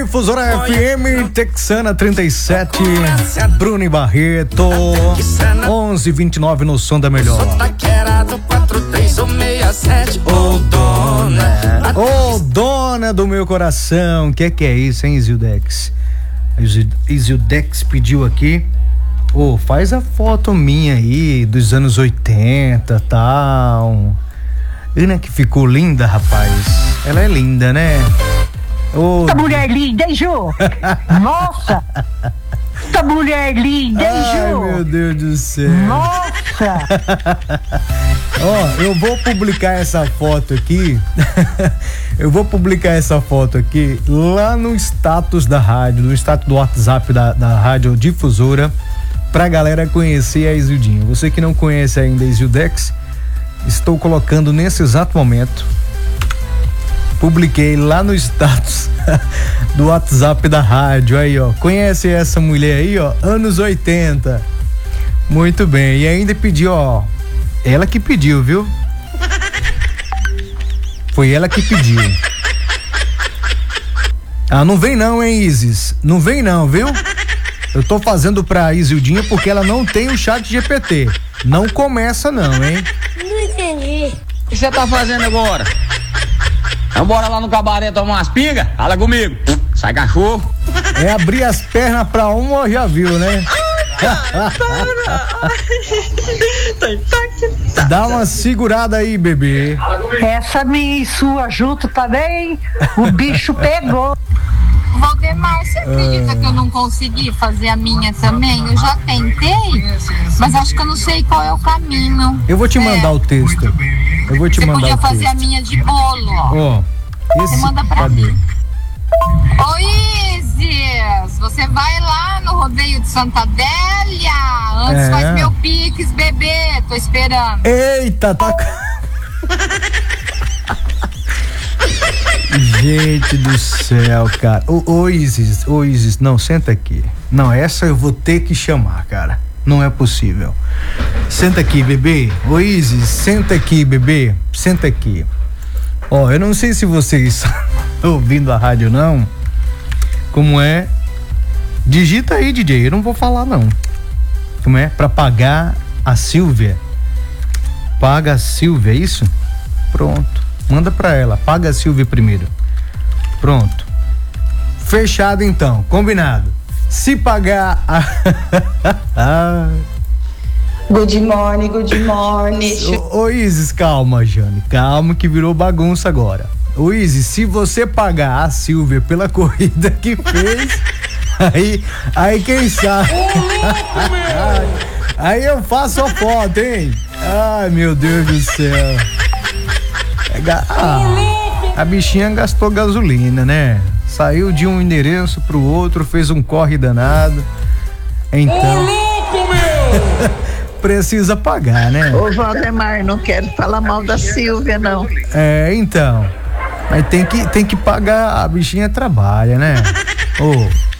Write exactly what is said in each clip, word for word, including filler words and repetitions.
Difusora F M, Texana trinta e sete, Bruno e Barreto, onze e vinte e nove no som da melhor. Ô dona, ô dona do meu coração, que que é isso, hein, Isildex? Isildex pediu aqui, ô, oh, faz a foto minha aí, dos anos oitenta, tal. Ana que ficou linda, rapaz. Ela é linda, né? Oh, essa mulher linda, hein, Jô? Nossa! Essa mulher linda, hein, Jô? Ai, meu Deus do céu. Nossa! Ó, oh, eu vou publicar essa foto aqui. Eu vou publicar essa foto aqui lá no status da rádio, no status do WhatsApp da, da Rádio Difusora, pra galera conhecer a Isildinha. Você que não conhece ainda a Isildex, estou colocando nesse exato momento. Publiquei lá no status do WhatsApp da rádio. Aí, ó. Conhece essa mulher aí, ó? Anos oitenta. Muito bem. E ainda pediu, ó. Ela que pediu, viu? Foi ela que pediu. Ah, não vem não, hein, Isis? Não vem não, viu? Eu tô fazendo pra Isildinha porque ela não tem o chat G P T. Não começa não, hein? Não entendi. O que você tá fazendo agora? Vamos embora lá no cabaré tomar umas pingas? Fala comigo. Sai cachorro. É abrir as pernas pra uma, já viu, né? Dá uma segurada aí, bebê. Essa minha e sua junto também, o bicho pegou. Valdemar, você acredita ah. que eu não consegui fazer a minha também? Eu já tentei, mas acho que eu não sei qual é o caminho. Eu vou te mandar é. o texto. Eu vou te você mandar o texto. Você podia fazer a minha de bolo, ó. Ó, esse... Você manda pra Cadê? mim. Ô Isis, você vai lá no rodeio de Santa Adélia. Antes é. faz meu pix, bebê. Tô esperando. Eita, tá... Gente do céu, cara. Ô, ô Isis, ô Isis, não, senta aqui. Não, essa eu vou ter que chamar, cara. Não é possível. Senta aqui, bebê. Ô Isis, senta aqui, bebê. Senta aqui. Ó, eu não sei se vocês estão ouvindo a rádio, não. Como é? Digita aí, D J. Eu não vou falar, não. Como é? Pra pagar a Silvia. Paga a Silvia, é isso? Pronto. Manda pra ela, paga a Silvia primeiro. Pronto. Fechado então, combinado. Se pagar a... Good morning, good morning. Ô, ô Isis, calma, Jane. Calma que virou bagunça agora. Ô Isis, se você pagar a Silvia pela corrida que fez, aí, aí quem sabe. Aí eu faço a foto, hein? Ai, meu Deus do céu. Ah, a bichinha gastou gasolina, né? Saiu de um endereço pro outro, fez um corre danado. Então. Louco, meu! Precisa pagar, né? Ô, Valdemar, não quero falar mal da Silvia, não. É, então. Mas tem que, tem que pagar, a bichinha trabalha, né? Ô.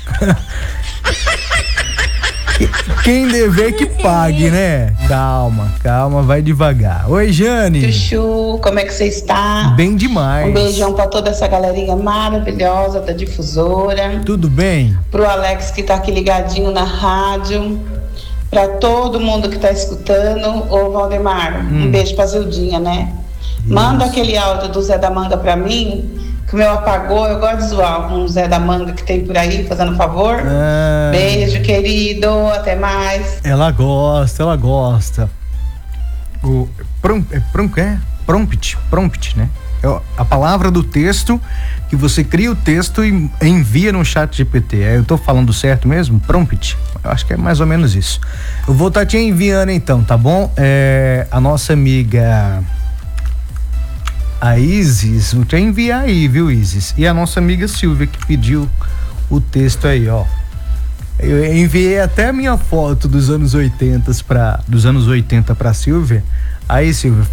Quem dever que pague, né? Calma, calma, vai devagar. Oi, Jane. Chuchu, como é que você está? Bem demais. Um beijão pra toda essa galerinha maravilhosa da Difusora. Tudo bem? Pro Alex que tá aqui ligadinho na rádio. Pra todo mundo que tá escutando. Ô, Valdemar, hum. um beijo pra Zildinha, né? Isso. Manda aquele áudio do Zé da Manga pra mim. Que o meu apagou, eu gosto de zoar com o Zé da Manga que tem por aí, fazendo favor. Ah, beijo, querido, até mais. Ela gosta, ela gosta. O prompt, é, prompt, é? prompt, prompt, né? É a palavra do texto que você cria o texto e envia no chat G P T. Eu tô falando certo mesmo? Prompt? Eu acho que é mais ou menos isso. Eu vou estar te enviando então, tá bom? É, a nossa amiga... A Isis, vou te enviar aí, viu, Isis? E a nossa amiga Silvia que pediu o texto aí, ó. Eu enviei até a minha foto dos anos oitenta para dos anos oitenta para Silvia. Aí, Silvia,